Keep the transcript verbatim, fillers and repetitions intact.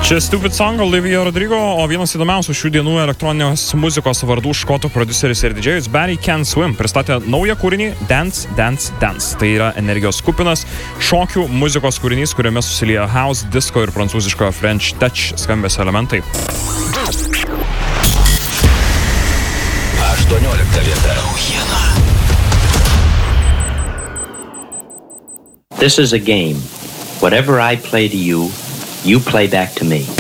Čia Stupid Song, Olivia Rodrigo, o vienas įdomiausių šių dienų elektroninės muzikos vardų škotų prodiuseris ir didžėjus Barry Can Swim pristatė naują kūrinį Dance, Dance, Dance. Tai yra energijos kupinas šokių muzikos kūrinys, kuriame susilieja house, disco ir prancūziško French touch skambesio elementai. aštuoniolikta vieta. This is a game. Whatever I play to you, you play back to me.